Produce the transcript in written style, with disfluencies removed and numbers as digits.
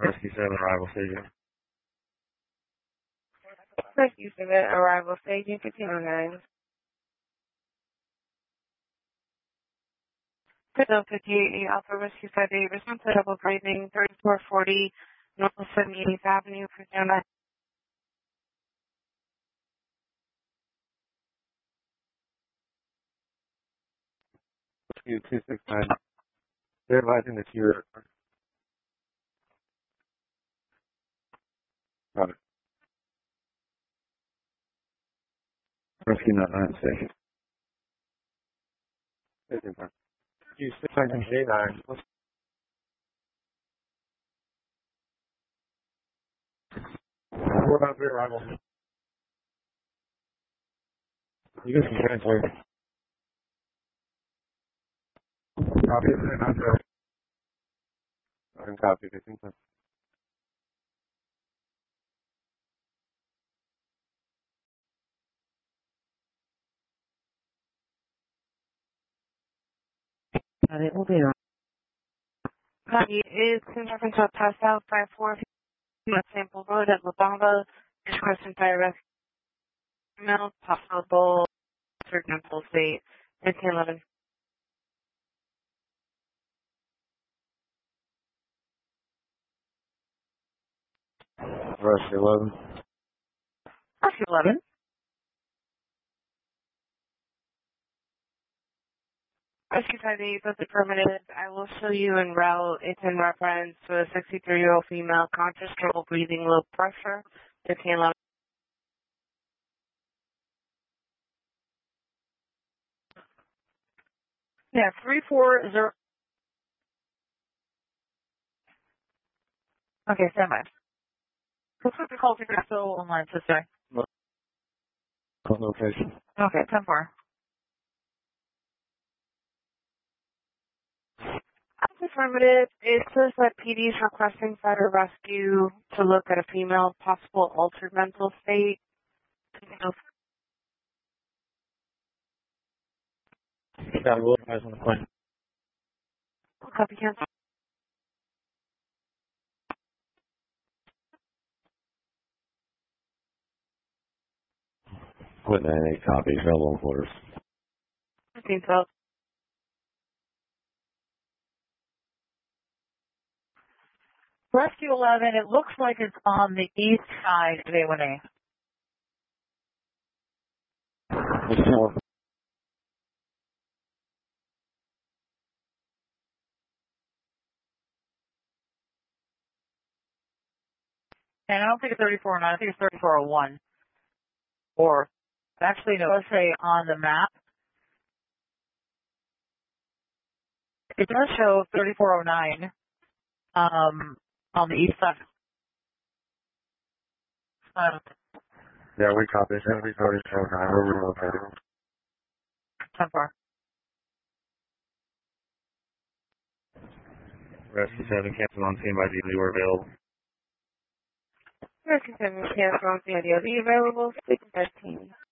Rescue 7, arrival staging. Rescue 7, arrival staging, 1509. 58 Alpha Rescue 58, response to double breathing, 3440 North 78th Avenue, Fresno. Rescue 269. They're advising that you're... Got it. Rescue 99 station. Rescue 699. What about the arrival? You guys can translate. Copy it, and I'm there. I can copy it, I think. It will be on. Copy is in reference to pass out 54 Sample Road at La Bamba. Requesting fire rescue email, possible mental state, 1911. Rescue 11. Rescue 11. Rescue 58, that's affirmative. I will show you en route. It's in reference to a 63-year-old female, conscious, trouble breathing, low pressure, 1511. Yeah, 340. Okay, stand by. Looks like the call ticket is still online, sister. Location. Okay, 10-4. That's affirmative. It says that PD is requesting fire rescue to look at a female possible altered mental state. Yeah, we'll advise on the point. Copy, cancel. Put 98 copies, available in quarters. 1512. Rescue 11, it looks like it's on the east side of A1A. And I don't think it's 3409, I think it's 3401. Or, actually, no, let's say on the map. It does show 3409 on the east side. Yeah, we copy it. We've already shown that. We're relocating. 10-4. Rescue 7, cancel on scene by DD were available. Rescue 7, cancel on scene by DD available, 613.